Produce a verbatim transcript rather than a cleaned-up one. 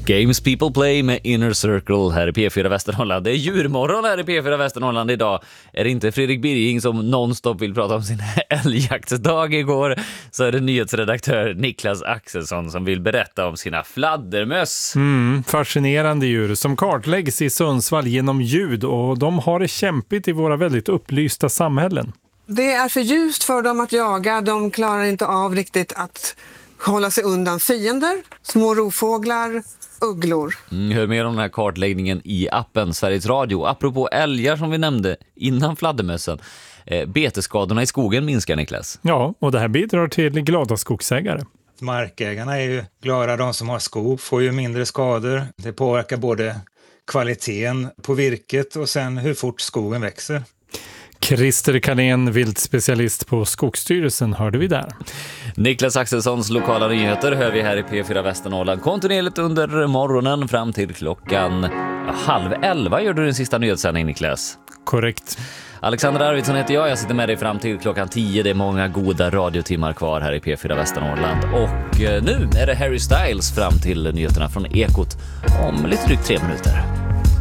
Games People Play med Inner Circle här i P fyra Västernorrland. Det är djurmorgon här i P fyra Västernorrland idag. Är det inte Fredrik Birging som nonstop vill prata om sin älgjaktsdag igår, så är det nyhetsredaktör Niklas Axelsson som vill berätta om sina fladdermöss. Mm, fascinerande djur som kartläggs i Sundsvall genom ljud, och de har det kämpigt i våra väldigt upplysta samhällen. Det är för ljust för dem att jaga. De klarar inte av riktigt att hålla sig undan fiender, små rovfåglar, ugglor. Mm, hör mer om den här kartläggningen i appen Sveriges Radio. Apropå älgar som vi nämnde innan fladdermössen. Eh, betesskadorna i skogen minskar, Niklas. Ja, och det här bidrar till glada skogsägare. Markägarna är ju glada, de som har skog får ju mindre skador. Det påverkar både kvaliteten på virket och sen hur fort skogen växer. Christer Karlén, viltspecialist på Skogsstyrelsen, hörde vi där. Niklas Axelssons lokala nyheter hör vi här i P fyra Västernorrland kontinuerligt under morgonen fram till klockan halv elva gör du den sista nyhetssändningen, Niklas. Korrekt. Alexander Arvidsson heter jag, jag sitter med dig fram till klockan tio. Det är många goda radiotimmar kvar här i P fyra Västernorrland. Och nu är det Harry Styles fram till nyheterna från Ekot om lite drygt tre minuter.